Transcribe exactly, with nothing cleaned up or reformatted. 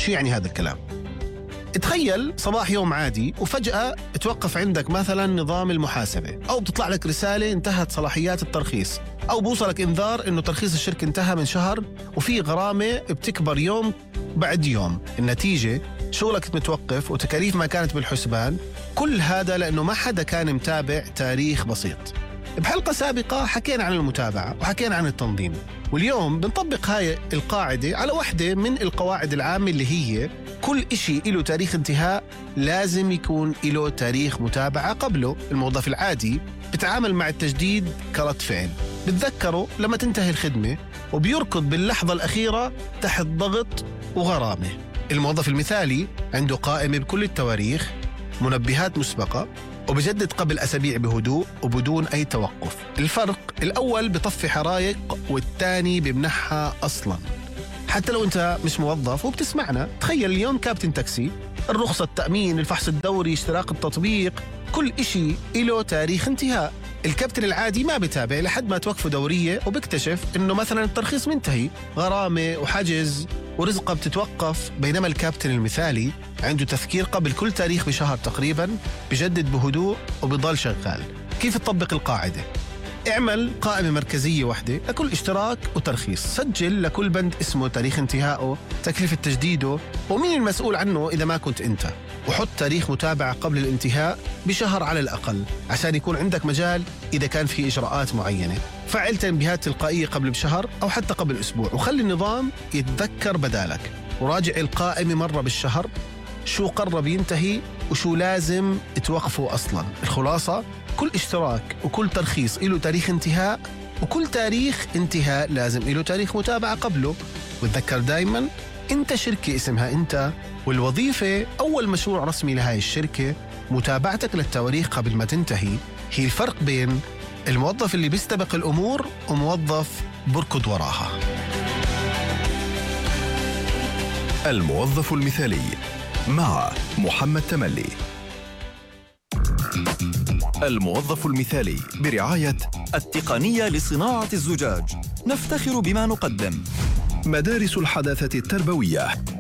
شو يعني هذا الكلام؟ تخيل صباح يوم عادي وفجأة توقف عندك مثلا نظام المحاسبة، أو بتطلع لك رسالة انتهت صلاحيات الترخيص، أو بوصلك إنذار إنه ترخيص الشركة انتهى من شهر وفي غرامة بتكبر يوم بعد يوم. النتيجة شغلك متوقف وتكاليف ما كانت بالحسبان. كل هذا لأنه ما حدا كان متابع تاريخ بسيط. بحلقة سابقة حكينا عن المتابعة وحكينا عن التنظيم، واليوم بنطبق هاي القاعدة على واحدة من القواعد العامة اللي هي كل إشي له تاريخ انتهاء لازم يكون له تاريخ متابعة قبله. الموظف العادي بتعامل مع التجديد كرد فعل، بتذكره لما تنتهي الخدمة وبيركض باللحظة الأخيرة تحت ضغط وغرامة. الموظف المثالي عنده قائمة بكل التواريخ، منبهات مسبقة، وبجدد قبل أسابيع بهدوء وبدون أي توقف. الفرق الأول بطفي حرايق والثاني بمنحها أصلاً. حتى لو أنت مش موظف وبتسمعنا، تخيل اليوم كابتن تاكسي، الرخصة، التأمين، الفحص الدوري، اشتراك التطبيق، كل إشي له تاريخ انتهاء. الكابتن العادي ما بتابع لحد ما توقفه دورية وبكتشف إنه مثلا الترخيص منتهي، غرامة وحجز ورزقه بتتوقف. بينما الكابتن المثالي عنده تفكير قبل كل تاريخ بشهر تقريبا، بجدد بهدوء وبيضل شغال. كيف تطبق القاعدة؟ اعمل قائمة مركزية واحدة لكل اشتراك وترخيص، سجل لكل بند اسمه تاريخ انتهائه، تكلفة تجديده، ومين المسؤول عنه إذا ما كنت أنت، وحط تاريخ متابعة قبل الانتهاء بشهر على الأقل عشان يكون عندك مجال إذا كان في إجراءات معينة. فعل تنبيهات تلقائية قبل بشهر أو حتى قبل أسبوع، وخلي النظام يتذكر بدالك. وراجع القائمة مرة بالشهر، شو قرب ينتهي وشو لازم توقفه أصلا. الخلاصة، كل اشتراك وكل ترخيص له تاريخ انتهاء، وكل تاريخ انتهاء لازم له تاريخ متابعة قبله. وتذكر دايما انت شركة اسمها انت، والوظيفة أول مشروع رسمي لهاي الشركة متابعتك للتواريخ قبل ما تنتهي. هي الفرق بين الموظف اللي بيستبق الأمور وموظف بركض وراها. الموظف المثالي مع محمد تملي. الموظف المثالي برعاية التقنية لصناعة الزجاج، نفتخر بما نقدم. مدارس الحداثة التربوية